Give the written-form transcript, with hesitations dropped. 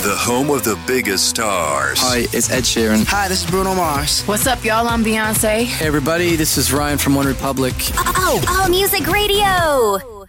the home of the biggest stars. Hi, it's Ed Sheeran. Hi, this is Bruno Mars. What's up, y'all? I'm Beyonce. Hey, everybody, this is Ryan from One Republic. Oh, Music Radio.